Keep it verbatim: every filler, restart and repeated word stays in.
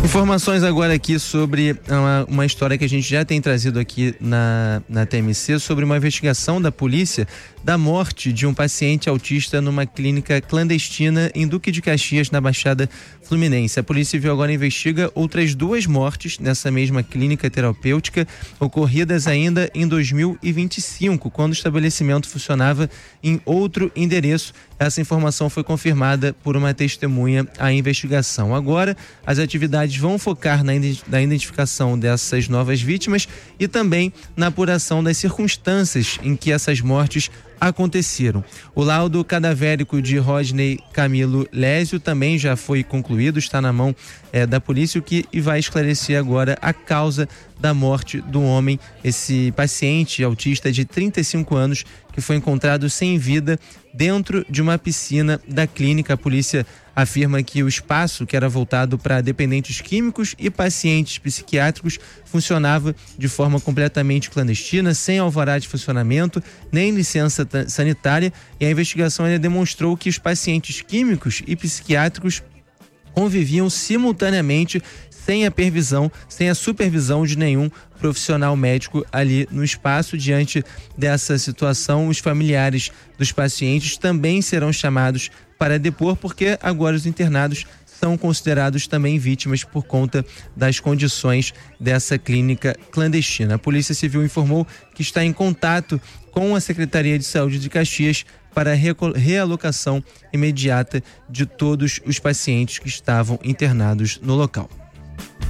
Informações agora aqui sobre uma, uma história que a gente já tem trazido aqui na, na T M C, sobre uma investigação da polícia da morte de um paciente autista numa clínica clandestina em Duque de Caxias, na Baixada Fluminense. A Polícia Civil agora investiga outras duas mortes nessa mesma clínica terapêutica, ocorridas ainda em dois mil e vinte e cinco, quando o estabelecimento funcionava em outro endereço. Essa informação foi confirmada por uma testemunha à investigação. Agora, as atividades vão focar na, na identificação dessas novas vítimas e também na apuração das circunstâncias em que essas mortes aconteceram. O laudo cadavérico de Rodney Camilo Lésio também já foi concluído, está na mão é, da polícia, o que vai esclarecer agora a causa da morte do homem, esse paciente autista de trinta e cinco anos que foi encontrado sem vida dentro de uma piscina da clínica. A polícia afirma que o espaço, que era voltado para dependentes químicos e pacientes psiquiátricos, funcionava de forma completamente clandestina, sem alvará de funcionamento, nem licença sanitária, e a investigação ainda demonstrou que os pacientes químicos e psiquiátricos conviviam simultaneamente, sem a supervisão, sem a supervisão de nenhum profissional médico ali no espaço. Diante dessa situação, os familiares dos pacientes também serão chamados para depor, porque agora os internados são considerados também vítimas por conta das condições dessa clínica clandestina. A Polícia Civil informou que está em contato com a Secretaria de Saúde de Caxias para a realocação imediata de todos os pacientes que estavam internados no local.